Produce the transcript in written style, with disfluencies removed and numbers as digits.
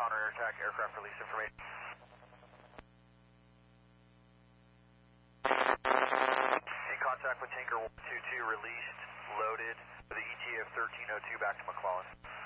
counter attack aircraft release information. In contact with Tanker 122, released, loaded, with the ETA of 1302 back to McClellan.